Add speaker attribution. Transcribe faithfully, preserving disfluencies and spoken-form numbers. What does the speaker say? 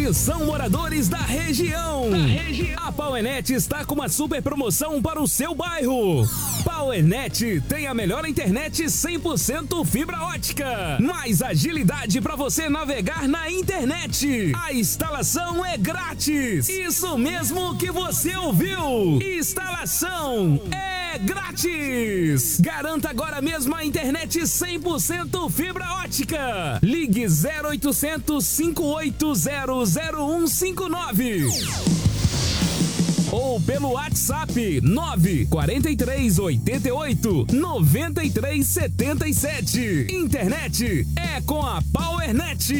Speaker 1: Atenção, moradores da região. da região! A Powernet está com uma super promoção para o seu bairro. Powernet tem a melhor internet cem por cento fibra ótica. Mais agilidade para você navegar na internet. A instalação é grátis. Isso mesmo que você ouviu. Instalação é grátis. Garanta agora mesmo a internet cem por cento fibra ótica. Ligue zero oitocentos, cinco oito zero, zero um cinco nove. Ou pelo WhatsApp nove quatro três oito oito, nove três sete sete. Internet é com a Powernet.